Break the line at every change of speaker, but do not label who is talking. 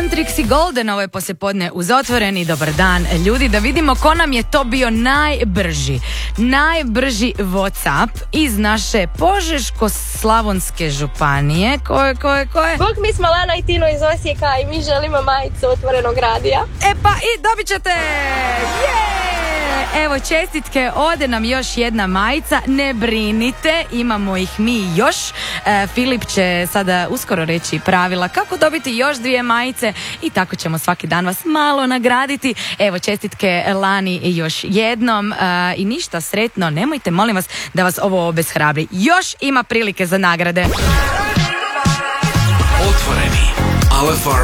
Trixie Golden, ovo je poslijepodne uz Otvoreni. Dobar dan ljudi, da vidimo ko nam je to bio najbrži Whatsapp iz naše Požeško-slavonske županije. Ko je?
Bog, mi smo Lana i Tino iz Osijeka i mi želimo majicu Otvorenog radija.
E pa i dobit ćete! Evo, čestitke, ode nam još jedna majica, ne brinite, imamo ih mi još. Filip će sada uskoro reći pravila kako dobiti još 2 majice i tako ćemo svaki dan vas malo nagraditi. Evo, čestitke Lani još jednom i ništa, sretno, nemojte molim vas da vas ovo obeshrabri. Još ima prilike za nagrade.
Otvoreni.